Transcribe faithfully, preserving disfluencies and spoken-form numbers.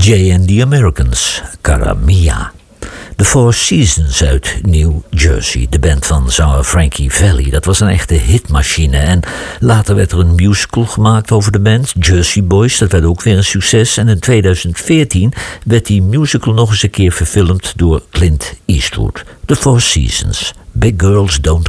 Jay and the Americans, Cara Mia. The Four Seasons uit New Jersey, de band van zanger Frankie Valli. Dat was een echte hitmachine en later werd er een musical gemaakt over de band, Jersey Boys. Dat werd ook weer een succes en in tweeduizend veertien werd die musical nog eens een keer verfilmd door Clint Eastwood. The Four Seasons, Big Girls Don't